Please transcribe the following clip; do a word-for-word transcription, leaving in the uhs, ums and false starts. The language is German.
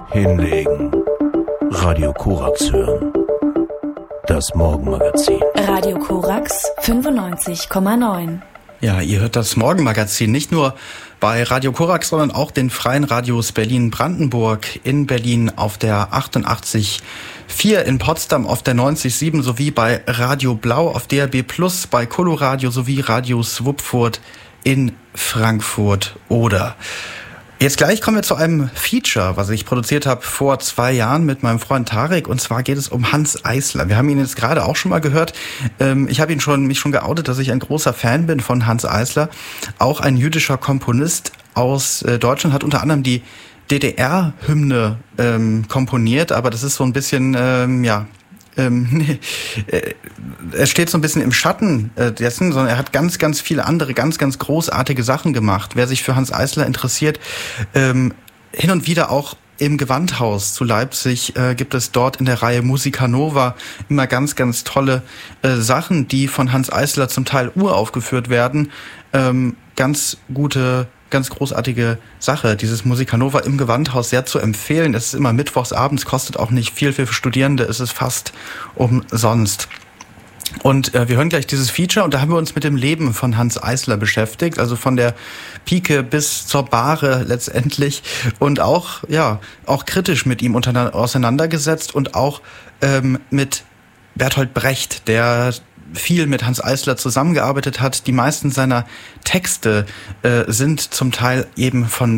Hinlegen. Radio Korax hören. Das Morgenmagazin. Radio Korax fünfundneunzig Komma neun. Ja, ihr hört das Morgenmagazin nicht nur bei Radio Korax, sondern auch den freien Radios Berlin-Brandenburg, in Berlin auf der achtundachtzig Komma vier, in Potsdam auf der neunzig Komma sieben sowie bei Radio Blau auf D A B plus, bei Coloradio sowie Radio Swupfurt in Frankfurt Oder. Jetzt gleich kommen wir zu einem Feature, was ich produziert habe vor zwei Jahren mit meinem Freund Tarek, und zwar geht es um Hanns Eisler. Wir haben ihn jetzt gerade auch schon mal gehört. Ich habe ihn schon, mich schon geoutet, dass ich ein großer Fan bin von Hanns Eisler. Auch ein jüdischer Komponist aus Deutschland, hat unter anderem die D D R-Hymne ähm, komponiert, aber das ist so ein bisschen, ähm, ja, ähm, nee, äh, er steht so ein bisschen im Schatten äh, dessen, sondern er hat ganz, ganz viele andere, ganz, ganz großartige Sachen gemacht. Wer sich für Hanns Eisler interessiert, ähm, hin und wieder auch im Gewandhaus zu Leipzig äh, gibt es dort in der Reihe Musica Nova immer ganz, ganz tolle äh, Sachen, die von Hanns Eisler zum Teil uraufgeführt werden. Ähm, ganz gute Ganz großartige Sache, dieses Musica Nova im Gewandhaus, sehr zu empfehlen. Es ist immer mittwochs abends, kostet auch nicht viel für Studierende, es ist fast umsonst. Und äh, wir hören gleich dieses Feature, und da haben wir uns mit dem Leben von Hanns Eisler beschäftigt, also von der Pike bis zur Bahre letztendlich, und auch ja auch kritisch mit ihm auseinandergesetzt und auch ähm, mit Bertolt Brecht, der viel mit Hanns Eisler zusammengearbeitet hat. Die meisten seiner Texte äh, sind zum Teil eben von